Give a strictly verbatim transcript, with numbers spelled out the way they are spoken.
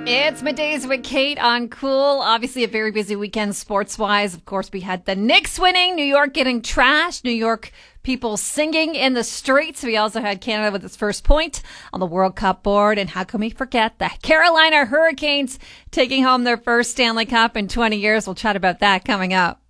It's Middays with Kate on Cool. Obviously a very busy weekend sports-wise. Of course, we had the Knicks winning, New York getting trashed, New York people singing in the streets. We also had Canada with its first point on the World Cup board. And how can we forget the Carolina Hurricanes taking home their first Stanley Cup in twenty years? We'll chat about that coming up.